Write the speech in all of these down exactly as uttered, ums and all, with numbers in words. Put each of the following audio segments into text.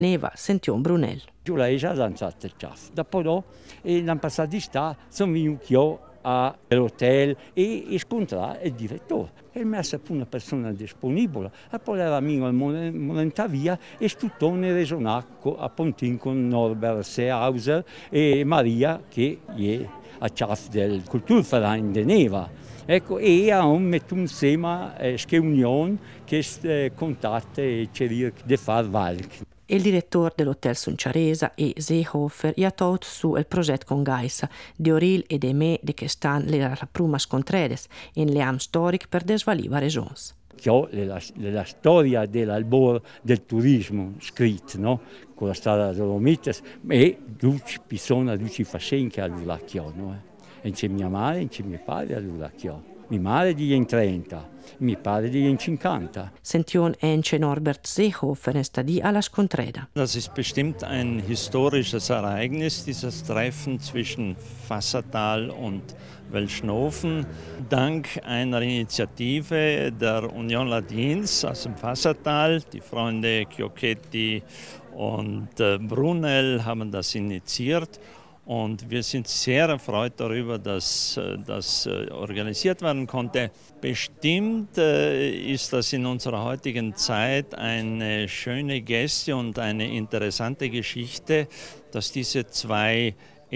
Neva, Sention Brunel. Io l'ho già danzato il ciaff. Dopo no, e l'anno passato di sta, sono venuto io all'hotel e, e scontrare il direttore. E mi ha sempre una persona disponibile. E poi era amico al momento via e stuttone resonato a Pontin con Norbert Seehauser e Maria, che è a ciaff del Kulturverein de Neva. Ecco, e ha messo insieme eh, questa unione, questo eh, contatto e cerca di fare valc. Il direttore dell'Hotel Sunciaresa e Seehofer ha tolto su il progetto con Gaisa, di Oril e de me di che stanno le prime scontredes in le am storiche per desvaliva regions. La, la storia dell'albor del turismo scritto, no? Con la strada Dolomites, e duci persone, duci fascenche all'Ulacchio, no? E c'è mia madre, e c'è mio padre all'Ulacchio. Mia madre di in trenta, mio padre di in cinquanta. Sention Ence Norbert Seehofer ist die alla Scontreda. Das ist bestimmt ein historisches Ereignis, dieses Treffen zwischen Fassatal und Welschnofen. Dank einer Initiative der Union Ladins aus dem Fassatal, die Freunde Chiocchetti und Brunel haben das initiiert. Und wir sind sehr erfreut darüber, dass das organisiert werden konnte. Bestimmt ist das in unserer heutigen Zeit eine schöne Geste und eine interessante Geschichte, dass diese zwei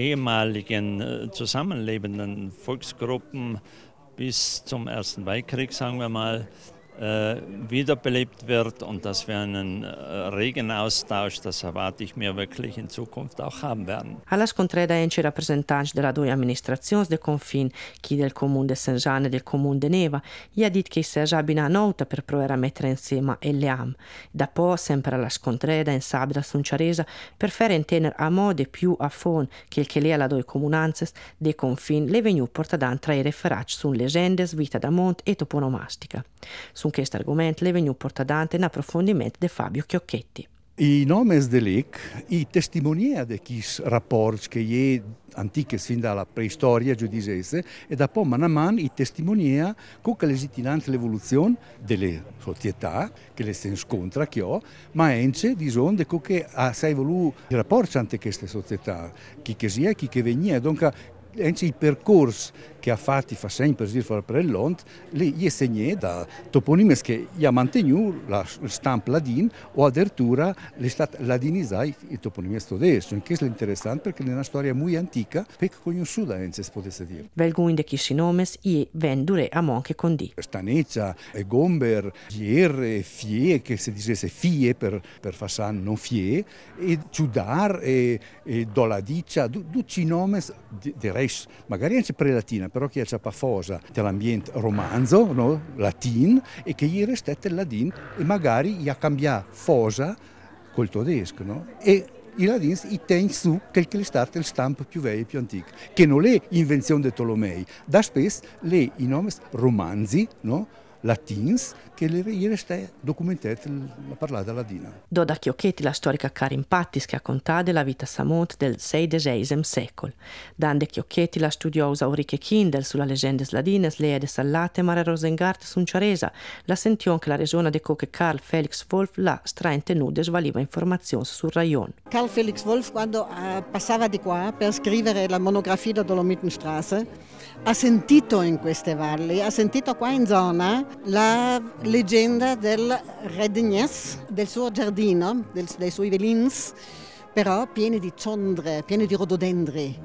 ehemaligen zusammenlebenden Volksgruppen bis zum Ersten Weltkrieg, sagen wir mal, Äh, wiederbelebt wird und dass wir einen äh, regen Austausch, das erwarte ich mir wirklich in Zukunft auch haben werden. Alla scontreda ence rappresentanti della due amministrazioni de confin, chi del comune de Saint-Jean e del comune de Neva, gli ha detto che si è già bina nota per provare a mettere insieme e le am. Da po' sempre alla scontreda in Sabida Sunciaresa per fare intendere a mode più a fond che il che le alla due comunanze de confin le veniu portadan tra i referati su legendes, vita da mont e toponomastica. Su questo argomento le veniu portadante in approfondimento di Fabio Chiocchetti. I nomes de lec, i testimonia de quis rapporti che è antiche fin dalla preistoria giudicese e da poi man a man i testimonia con le itinanti l'evoluzione delle società che le si scontra che ho, ma anche di sonde che ha sai voluto i rapporti ante queste società, chi che sia, chi che venia, dunque anche il percorso che ha fatto fa sempre per per il Lond, le gli segnè da toponimi che ha mantenuto la stampa ladin o addirittura le state ladinizzati i toponimi adesso. Che è interessante perché è una storia molto antica, perché conosciuta, se si potesse dire. Velgun de questi nomi e ven dure a monche con di. Stanezza, Gomber, Gier, Fie, che si dicesse Fie per, per Fassan, non Fie, e Giudar, e, e Doladiccia, tutti i nomi di, di res, magari anche pre-latina, però che c'è pafosa dell'ambiente romanzo, no? Latin, e che gli restate il ladin, e magari gli ha cambiato fosa col tedesco, no? E i ladini i tengono su quel che è stato il stampo più vecchio e più antico, che non è invenzione di Tolomei, da spesso le i nomi romanzi, no? Latins, che le resta documentate la parlata ladina. Do da Chiocchetti la storica Karin Pattis che ha contato la vita samont del sedicesimo secolo. Dande Chiocchetti la studiosa Ulrike Kindel sulla legende ladines lea de Sallate Mara Rosengart Sunciaresa, la sention che la regione de Coche Karl Felix Wolf la straintenude svaliva informazioni sul rayon. Karl Felix Wolf quando uh, passava di qua per scrivere la monografia da Dolomitenstraße ha sentito in queste valli, ha sentito qua in zona la leggenda del Re d'Ignes, del suo giardino, del, dei suoi velins, però pieni di ciondre, pieni di rododendri.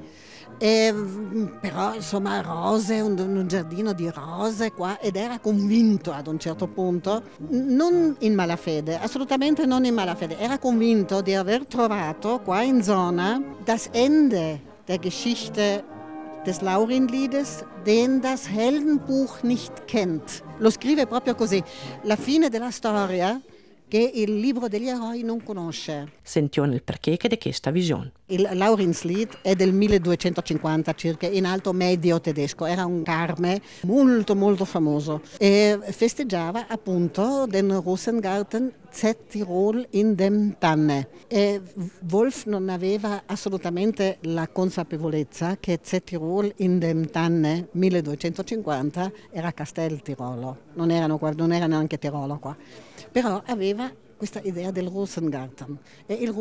E, però insomma rose, un, un giardino di rose qua, ed era convinto ad un certo punto, non in malafede, assolutamente non in malafede, era convinto di aver trovato qua in zona das Ende der Geschichte des Laurinliedes, den das Heldenbuch nicht kennt. Lo scrive proprio così, la fine della storia che il libro degli eroi non conosce. Sentiamo il perché di questa visione. Il Laurinslied è del milleduecentocinquanta circa, in alto medio tedesco, era un carme molto molto famoso e festeggiava appunto den Rosengarten Z Tirol in dem Tanne. E Wolf non aveva assolutamente la consapevolezza che Z Tirol in dem Tanne milleduecentocinquanta era Castel Tirolo, non, erano, non era neanche Tirolo qua, però aveva questa idea del Rosengarten. E il